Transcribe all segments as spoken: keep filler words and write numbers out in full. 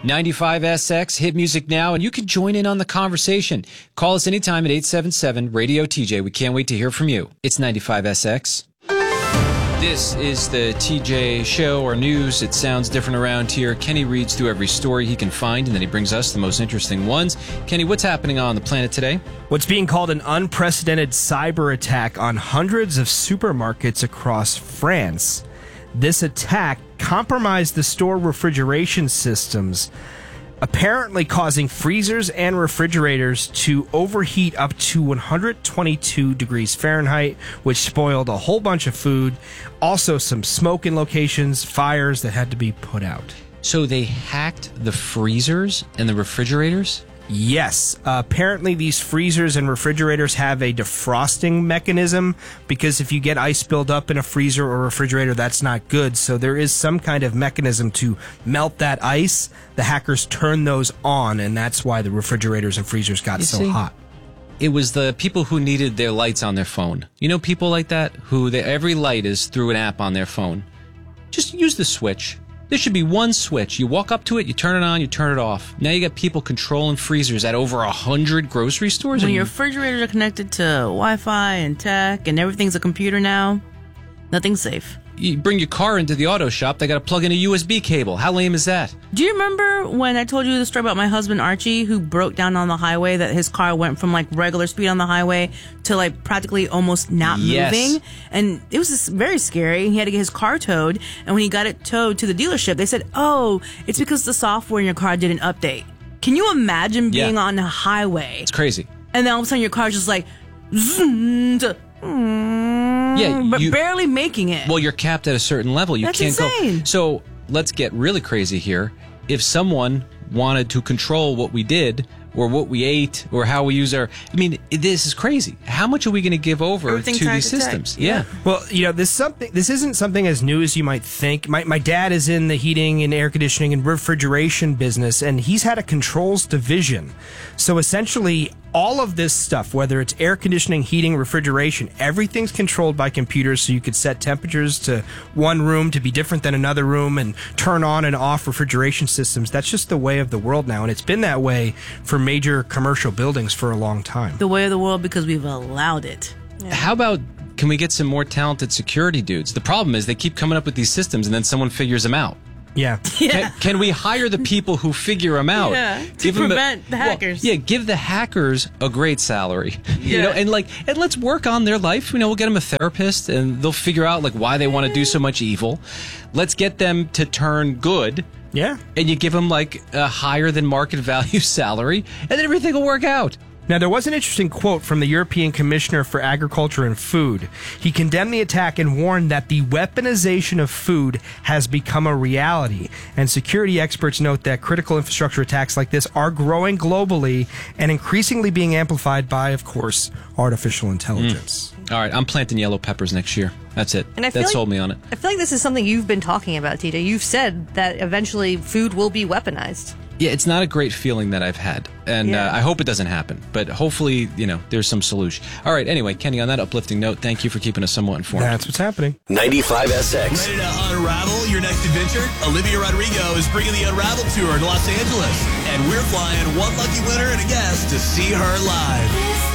ninety-five S X, hit music now, and you can join in on the conversation. Call us anytime at eight seven seven, radio T J. We can't wait to hear from you. It's ninety-five S X. This is the T J show or news. It sounds different around here. Kenny reads through every story he can find, and then he brings us the most interesting ones. Kenny, what's happening on the planet today? What's being called an unprecedented cyber attack on hundreds of supermarkets across France. This attack compromised the store refrigeration systems, apparently causing freezers and refrigerators to overheat up to one hundred twenty-two degrees Fahrenheit, which spoiled a whole bunch of food. Also, some smoke in locations, fires that had to be put out. So they hacked the freezers and the refrigerators? Yes. Uh, apparently, these freezers and refrigerators have a defrosting mechanism, because if you get ice build up in a freezer or refrigerator, that's not good. So there is some kind of mechanism to melt that ice. The hackers turned those on, and that's why the refrigerators and freezers got You so see? hot. It was the people who needed their lights on their phone. You know people like that? Who they, every light is through an app on their phone. Just use the switch. There should be one switch. You walk up to it, you turn it on, you turn it off. Now you got people controlling freezers at over a hundred grocery stores. When and your refrigerators are connected to Wi-Fi and tech and everything's a computer now, nothing's safe. You bring your car into the auto shop, they got to plug in a U S B cable. How lame is that? Do you remember when I told you the story about my husband Archie, who broke down on the highway, that his car went from like regular speed on the highway to like practically almost not Yes. moving? And it was just very scary. He had to get his car towed, and when he got it towed to the dealership, they said, oh, it's because the software in your car didn't update. Can you imagine being Yeah. on a highway It's crazy. and then all of a sudden your car's just like zoom to, Yeah, but you- barely making it? Well, you're capped at a certain level. You That's can't insane. go. So let's get really crazy here. If someone wanted to control what we did or what we ate or how we use our, I mean, this is crazy. How much are we going to give over Everything's to tied these to tech. systems? Yeah. Yeah. Well, you know, this something. This isn't something as new as you might think. My my dad is in the heating and air conditioning and refrigeration business, and he's had a controls division. So essentially, all of this stuff, whether it's air conditioning, heating, refrigeration, everything's controlled by computers. So you could set temperatures to one room to be different than another room, and turn on and off refrigeration systems. That's just the way of the world now, and it's been that way for major commercial buildings for a long time. The way of the world because we've allowed it. How about, can we get some more talented security dudes? The problem is they keep coming up with these systems and then someone figures them out. Yeah. Can, can we hire the people who figure them out? Yeah, to Give them a- prevent the well, hackers. yeah, give the hackers a great salary. You Yeah. know, and like, and let's work on their life. You know, we'll get them a therapist, and they'll figure out like why they want to do so much evil. Let's get them to turn good. Yeah. And you give them like a higher than market value salary, and then everything will work out. Now, there was an interesting quote from the European Commissioner for Agriculture and Food. He condemned the attack and warned that the weaponization of food has become a reality. And security experts note that critical infrastructure attacks like this are growing globally and increasingly being amplified by, of course, artificial intelligence. Mm. All right, I'm planting yellow peppers next year. That's it. And I feel that like- sold me on it. I feel like this is something you've been talking about, T J. You've said that eventually food will be weaponized. Yeah, it's not a great feeling that I've had, and Yeah. uh, I hope it doesn't happen. But hopefully, you know, there's some solution. All right. Anyway, Kenny, on that uplifting note, thank you for keeping us somewhat informed. That's what's happening. ninety-five S X. Ready to unravel your next adventure? Olivia Rodrigo is bringing the Unravel Tour to Los Angeles, and we're flying one lucky winner and a guest to see her live.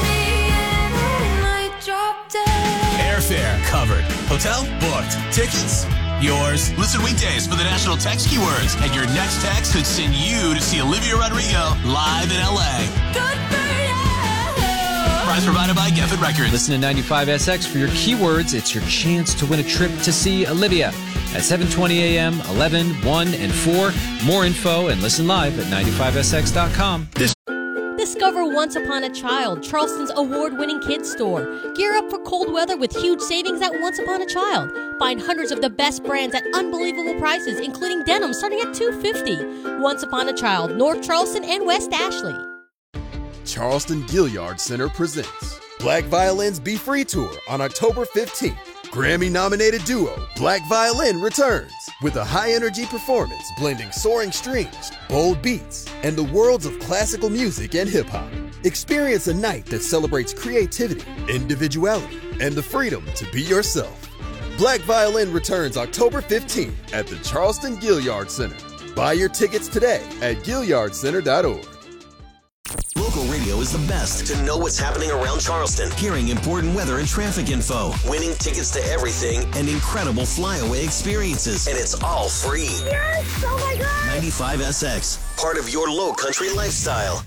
Airfare covered. Hotel booked. Tickets yours. Listen weekdays for the national text keywords, and your next text could send you to see Olivia Rodrigo live in L A. Good for you. Prize provided by Geffen Records. Listen to ninety-five S X for your keywords. It's your chance to win a trip to see Olivia at seven twenty a.m., eleven, one, and four. More info and listen live at ninety-five S X dot com. This Discover Once Upon a Child, Charleston's award-winning kids store. Gear up for cold weather with huge savings at Once Upon a Child. Find hundreds of the best brands at unbelievable prices, including denim starting at two hundred fifty dollars. Once Upon a Child, North Charleston and West Ashley. Charleston Gilliard Center presents Black Violin's Be Free Tour on October fifteenth. Grammy-nominated duo Black Violin returns with a high-energy performance blending soaring strings, bold beats, and the worlds of classical music and hip-hop. Experience a night that celebrates creativity, individuality, and the freedom to be yourself. Black Violin returns October fifteenth at the Charleston Gilliard Center. Buy your tickets today at Gilliard Center dot org. Local radio is the best to know what's happening around Charleston, hearing important weather and traffic info, winning tickets to everything, and incredible flyaway experiences. And it's all free. Yes! Oh my God! ninety-five S X, part of your low country lifestyle.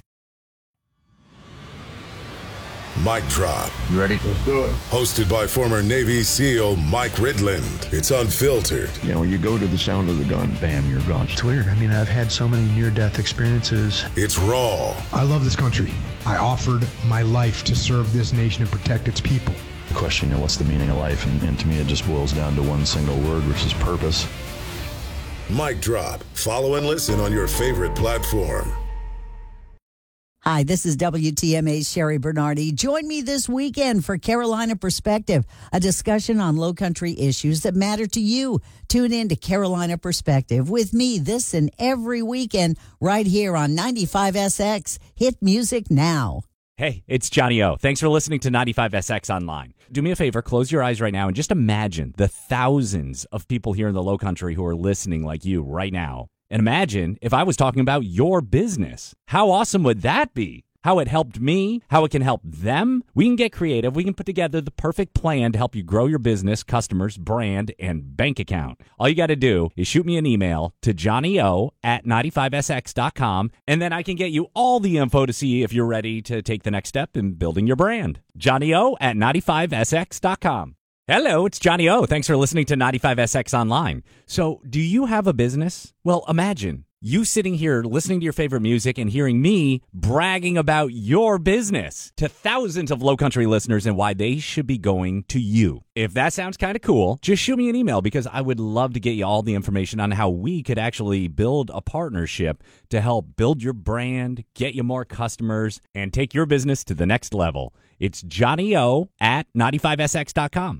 Mic Drop. You ready? Let's do it. Hosted by former Navy SEAL Mike Ridland. It's unfiltered. You know, when you go to the sound of the gun, bam, you're gone. It's weird. I mean, I've had so many near-death experiences. It's raw. I love this country. I offered my life to serve this nation and protect its people. The question, you know, what's the meaning of life? And, and to me, it just boils down to one single word, which is purpose. Mic Drop. Follow and listen on your favorite platform. Hi, this is W T M A's Sherry Bernardi. Join me this weekend for Carolina Perspective, a discussion on low country issues that matter to you. Tune in to Carolina Perspective with me this and every weekend right here on ninety-five S X. Hit music now. Hey, it's Johnny O. Thanks for listening to ninety-five S X Online. Do me a favor, close your eyes right now and just imagine the thousands of people here in the low country who are listening like you right now. And imagine if I was talking about your business. How awesome would that be? How it helped me, how it can help them. We can get creative. We can put together the perfect plan to help you grow your business, customers, brand, and bank account. All you got to do is shoot me an email to johnny-o at ninety-five S X dot com, and then I can get you all the info to see if you're ready to take the next step in building your brand. johnny-o at ninety-five S X dot com. Hello, it's Johnny O. Thanks for listening to ninety-five S X Online. So, do you have a business? Well, imagine you sitting here listening to your favorite music and hearing me bragging about your business to thousands of low country listeners and why they should be going to you. If that sounds kind of cool, just shoot me an email because I would love to get you all the information on how we could actually build a partnership to help build your brand, get you more customers, and take your business to the next level. It's johnny-o at ninety-five S X dot com.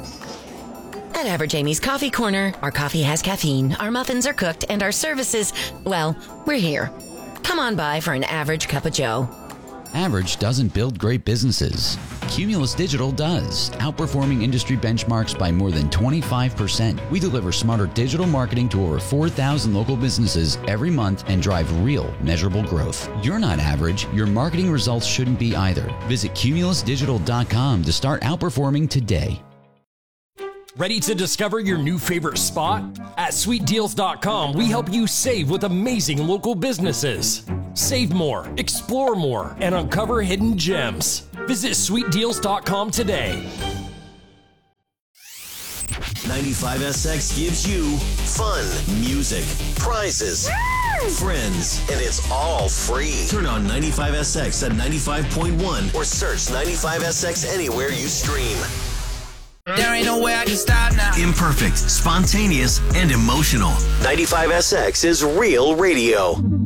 At Average Amy's Coffee Corner, our coffee has caffeine, our muffins are cooked, and our services, well, we're here. Come on by for an average cup of joe. Average doesn't build great businesses. Cumulus Digital does, outperforming industry benchmarks by more than twenty-five percent. We deliver smarter digital marketing to over four thousand local businesses every month and drive real, measurable growth. You're not average. Your marketing results shouldn't be either. Visit cumulus digital dot com to start outperforming today. Ready to discover your new favorite spot? At sweet deals dot com, we help you save with amazing local businesses. Save more, explore more, and uncover hidden gems. Visit sweet deals dot com today. ninety-five S X gives you fun, music, prizes, friends, and it's all free. Turn on ninety-five S X at ninety-five point one or search ninety-five S X anywhere you stream. There ain't no way I can stop now. Imperfect, spontaneous, and emotional. ninety-five S X is real radio.